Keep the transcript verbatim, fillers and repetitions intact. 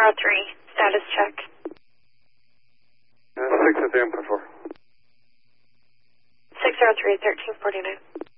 zero three, status check. Uh, six at the input four. six zero three, thirteen forty-nine.